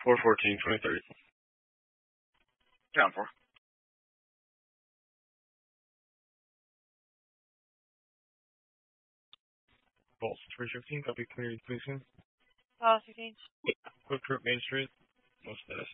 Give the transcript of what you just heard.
4/14/2030. Down 4. Pulse 315, copy community policing. Policy change. Quick Trip Main Street. No status.